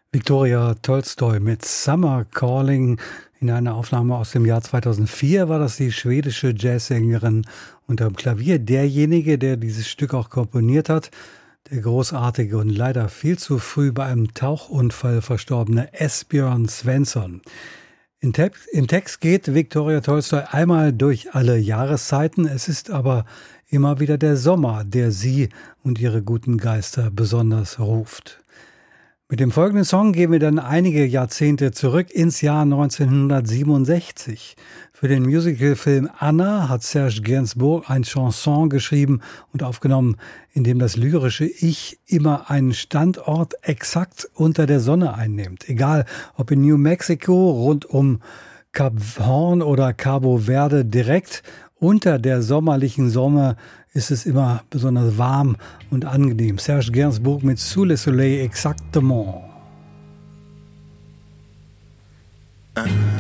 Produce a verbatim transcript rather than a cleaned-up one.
Viktoria Tolstoi mit Summer Calling. In einer Aufnahme aus dem Jahr zweitausendvier war das die schwedische Jazzsängerin und am Klavier derjenige, der dieses Stück auch komponiert hat, der großartige und leider viel zu früh bei einem Tauchunfall verstorbene Esbjörn Svensson. Im Text, Im Text geht Viktoria Tolstoi einmal durch alle Jahreszeiten. Es ist aber immer wieder der Sommer, der sie und ihre guten Geister besonders ruft. Mit dem folgenden Song gehen wir dann einige Jahrzehnte zurück ins Jahr neunzehnhundertsiebenundsechzig. Für den Musicalfilm Anna hat Serge Gainsbourg ein Chanson geschrieben und aufgenommen, in dem das lyrische Ich immer einen Standort exakt unter der Sonne einnimmt. Egal, ob in New Mexico, rund um Kap Horn oder Cabo Verde, direkt unter der sommerlichen Sonne ist es immer besonders warm und angenehm. Serge Gainsbourg mit Sous le Soleil exactement. Ah.